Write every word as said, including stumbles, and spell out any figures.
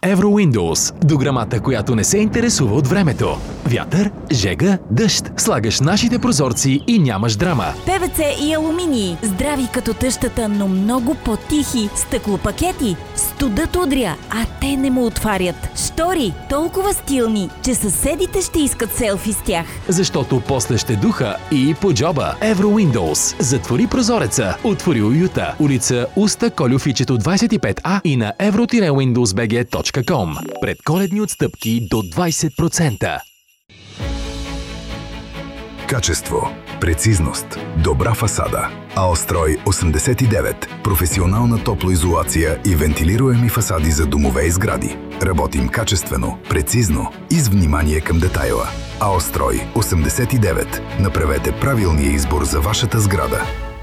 Еврowindows. Дограмата, която не се интересува от времето. Вятър, жега, дъжд. Слагаш нашите прозорци и нямаш драма. ПВЦ и алуминий. Здрави като тъщата, но много по-тихи. Стъклопакети. Студът удря, а те не му отварят. Штори. Толкова стилни, че съседите ще искат селфи с тях. Защото после ще духа и по джоба. Еврowindows. Затвори прозореца. Отвори уюта. Улица Уста Колюфичето двайсет и пет А и на евро уиндоуз би джи точка ком. Предколедни отстъпки до двайсет процента. Качество, прецизност, добра фасада. Аострой осемдесет и девет. Професионална топлоизолация и вентилируеми фасади за домове и сгради. Работим качествено, прецизно и с внимание към детайла. Аострой осемдесет и девет. Направете правилния избор за вашата сграда.